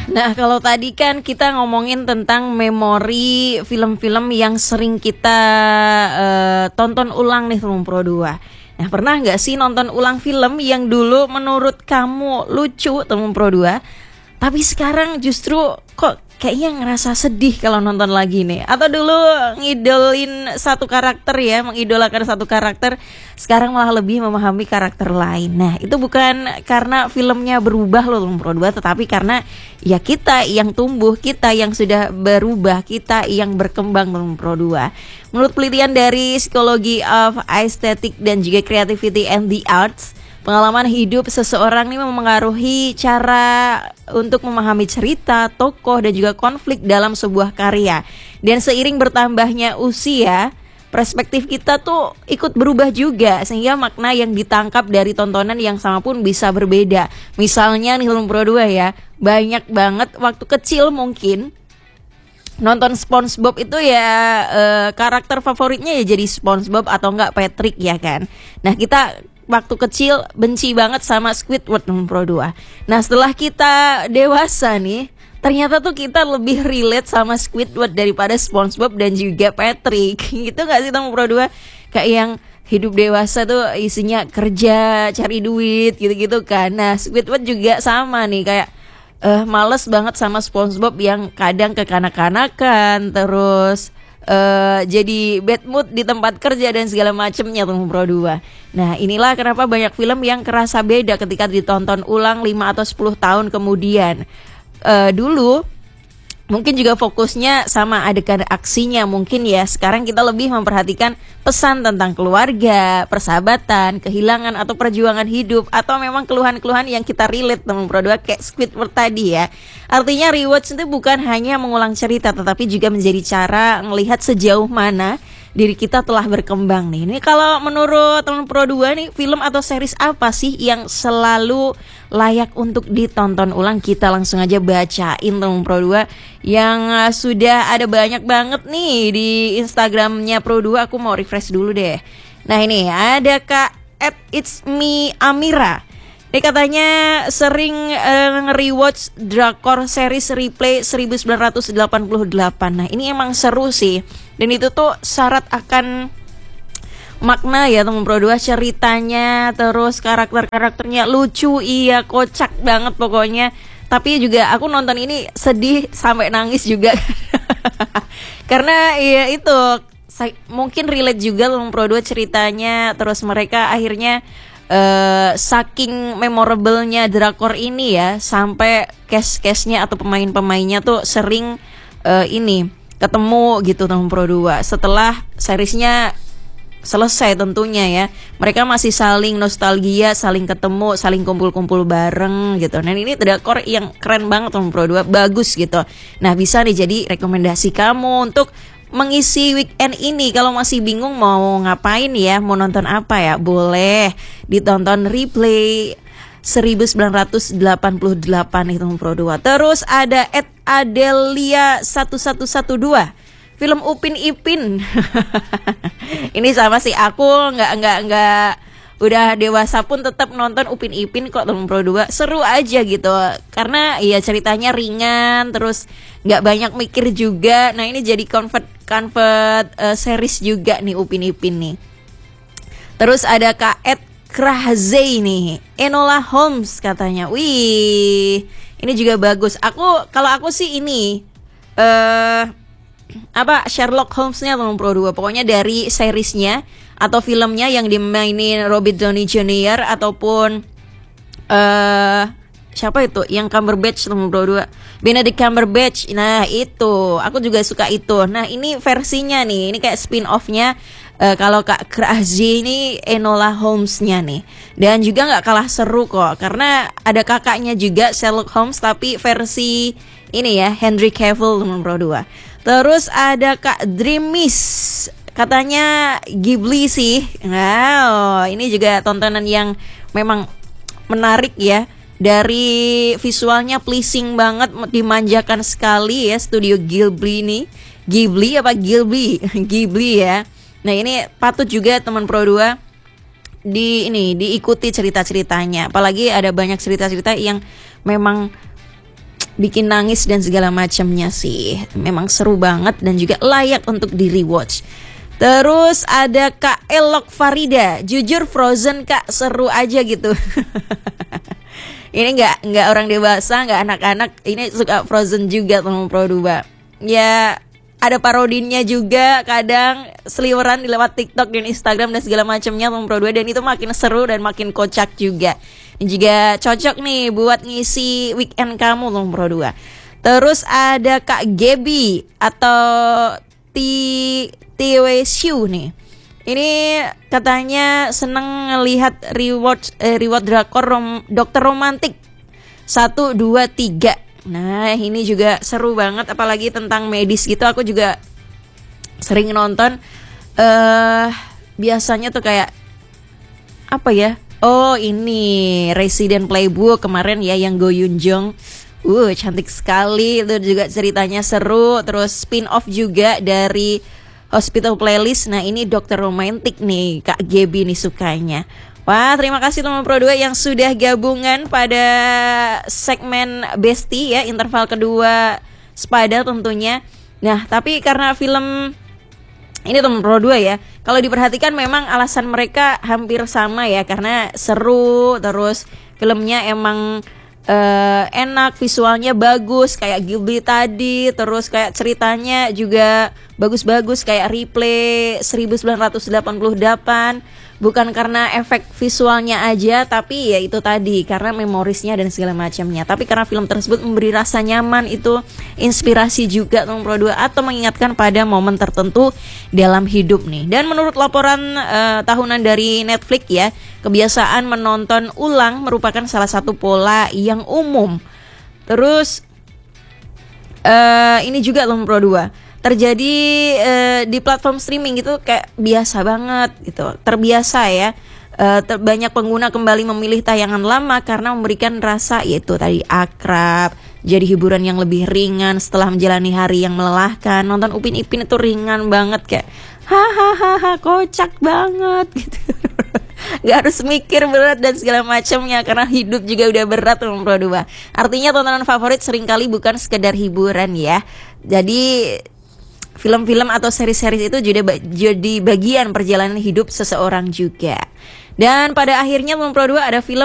Nah, kalau tadi kan kita ngomongin tentang memori film-film yang sering kita tonton ulang nih film Pro 2. Nah, pernah nggak sih nonton ulang film yang dulu menurut kamu lucu temen Pro 2, tapi sekarang justru kok kayaknya ngerasa sedih kalau nonton lagi nih? Atau dulu ngidolin satu karakter ya, mengidolakan satu karakter, sekarang malah lebih memahami karakter lain. Nah, itu bukan karena filmnya berubah loh temen Pro 2, tetapi karena ya kita yang tumbuh, kita yang sudah berubah, kita yang berkembang temen Pro 2. Menurut penelitian dari Psychology of Aesthetic dan juga Creativity and the Arts, pengalaman hidup seseorang ini memengaruhi cara untuk memahami cerita, tokoh, dan juga konflik dalam sebuah karya. Dan seiring bertambahnya usia, perspektif kita tuh ikut berubah juga, sehingga makna yang ditangkap dari tontonan yang sama pun bisa berbeda. Misalnya nih film Pro 2 ya, banyak banget waktu kecil mungkin nonton SpongeBob itu ya karakter favoritnya ya jadi SpongeBob atau enggak Patrick ya kan. Nah, kita waktu kecil benci banget sama Squidward Pro 2. Nah, setelah kita dewasa nih, ternyata tuh kita lebih relate sama Squidward daripada SpongeBob dan juga Patrick. Gitu gak sih Pro 2? Kayak yang hidup dewasa tuh isinya kerja, cari duit gitu-gitu kan. Nah, Squidward juga sama nih, kayak males banget sama SpongeBob yang kadang kekanak-kanakan, terus jadi bad mood di tempat kerja dan segala macemnya tuh Pro 2. Nah, inilah kenapa banyak film yang kerasa beda ketika ditonton ulang 5 atau 10 tahun kemudian. Dulu mungkin juga fokusnya sama adegan aksinya mungkin ya. Sekarang kita lebih memperhatikan pesan tentang keluarga, persahabatan, kehilangan atau perjuangan hidup, atau memang keluhan-keluhan yang kita relate teman Pro 2 kayak Squidward tadi ya. Artinya rewatch itu bukan hanya mengulang cerita, tetapi juga menjadi cara melihat sejauh mana diri kita telah berkembang nih. Ini kalau menurut teman Pro 2 nih, film atau series apa sih yang selalu layak untuk ditonton ulang? Kita langsung aja bacain teman Pro 2 yang sudah ada banyak banget nih di Instagramnya Pro 2. Aku mau refresh dulu deh. Nah, ini ada Kak It's Me Amira. Ini katanya sering nge-rewatch drakor series Replay 1988. Nah, ini emang seru sih. Dan itu tuh syarat akan makna ya teman Pro 2, ceritanya, terus karakter-karakternya lucu, iya kocak banget pokoknya. Tapi juga aku nonton ini sedih sampai nangis juga. Karena ya itu mungkin relate juga teman Pro 2 ceritanya, terus mereka akhirnya saking memorable-nya drakor ini ya, sampai cast-castnya atau pemain-pemainnya tuh sering ketemu gitu teman Pro 2 setelah seriesnya selesai tentunya ya. Mereka masih saling nostalgia, saling ketemu, saling kumpul-kumpul bareng gitu. Dan ini drakor yang keren banget teman Pro 2, bagus gitu. Nah, bisa nih jadi rekomendasi kamu untuk mengisi weekend ini. Kalau masih bingung mau ngapain ya, mau nonton apa ya, boleh ditonton Replay 1988 itu Pro 2. Terus ada Adelia 1112, film Upin Ipin. Ini sama sih, aku nggak udah dewasa pun tetap nonton Upin Ipin kok teman Pro 2. Seru aja gitu, karena ya ceritanya ringan, terus nggak banyak mikir juga. Nah, ini jadi convert series juga nih Upin Ipin nih. Terus ada Kak Krahzei nih, Enola Holmes katanya. Wih, ini juga bagus. Kalau aku sih ini Sherlock Holmes-nya teman Pro 2. Pokoknya dari seriesnya atau filmnya yang dimainin Robert Downey Jr. ataupun siapa itu yang Cumberbatch teman Pro 2, Benedict Cumberbatch. Nah, itu aku juga suka itu. Nah, ini versinya nih, ini kayak spin-off-nya. Kalau Kak Krahzei ini Enola Holmes-nya nih. Dan juga gak kalah seru kok, karena ada kakaknya juga Sherlock Holmes, tapi versi ini ya, Henry Cavill teman Pro 2. Terus ada Kak Dreamis, katanya Ghibli sih. Wow, ini juga tontonan yang memang menarik ya. Dari visualnya pleasing banget, dimanjakan sekali ya studio Ghibli nih. Ghibli apa Ghibli? Ghibli ya. Nah, ini patut juga teman Pro 2 diikuti cerita-ceritanya. Apalagi ada banyak cerita-cerita yang memang bikin nangis dan segala macamnya sih. Memang seru banget dan juga layak untuk di rewatch. Terus ada Kak Elok Farida, jujur Frozen Kak seru aja gitu. Ini nggak orang dewasa, nggak anak-anak, ini suka Frozen juga teman Pro 2. Ya ada parodinnya juga, kadang seliweran di lewat TikTok dan Instagram dan segala macamnya teman Pro 2, dan itu makin seru dan makin kocak juga. Dan juga cocok nih buat ngisi weekend kamu teman Pro 2. Terus ada Kak Gebi atau Tiwesiu nih. Ini katanya seneng ngelihat reward drakor Dokter Romantik 1, 2, 3. Nah ini juga seru banget, apalagi tentang medis gitu. Aku juga sering nonton. Biasanya tuh kayak apa ya? Oh ini Resident Playbook kemarin ya, yang Go Yoon Jung. Cantik sekali. Itu juga ceritanya seru. Terus spin off juga dari Hospital Playlist. Nah ini Dokter Romantik nih, Kak Gebi nih sukanya. Wah terima kasih teman Pro 2 yang sudah gabungan pada segmen Besti ya, interval kedua Spada tentunya. Nah tapi karena film ini teman Pro 2 ya, kalau diperhatikan memang alasan mereka hampir sama ya, karena seru, terus filmnya emang enak, visualnya bagus kayak Ghibli tadi, terus kayak ceritanya juga bagus-bagus kayak Replay 1988. Bukan karena efek visualnya aja, tapi ya itu tadi karena memorisnya dan segala macamnya. Tapi karena film tersebut memberi rasa nyaman, itu inspirasi juga teman Pro 2 atau mengingatkan pada momen tertentu dalam hidup nih. Dan menurut laporan tahunan dari Netflix ya, kebiasaan menonton ulang merupakan salah satu pola yang umum. Terus ini juga teman Pro 2 terjadi di platform streaming gitu, kayak biasa banget gitu, terbiasa ya. Banyak pengguna kembali memilih tayangan lama karena memberikan rasa yaitu tadi akrab, jadi hiburan yang lebih ringan setelah menjalani hari yang melelahkan. Nonton Upin Ipin itu ringan banget, kayak hahaha kocak banget gitu. Gak harus mikir berat dan segala macamnya, karena hidup juga udah berat teman Pro 2. Artinya tontonan favorit seringkali bukan sekedar hiburan ya. Jadi film-film atau seri-seri itu jadi bagian perjalanan hidup seseorang juga. Dan pada akhirnya teman Pro 2 ada film